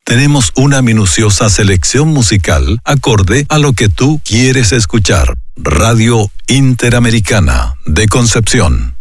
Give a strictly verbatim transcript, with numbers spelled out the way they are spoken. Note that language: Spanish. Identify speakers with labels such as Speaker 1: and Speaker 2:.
Speaker 1: tenemos una minuciosa selección musical acorde a lo que tú quieres escuchar. Radio Interamericana de Concepción.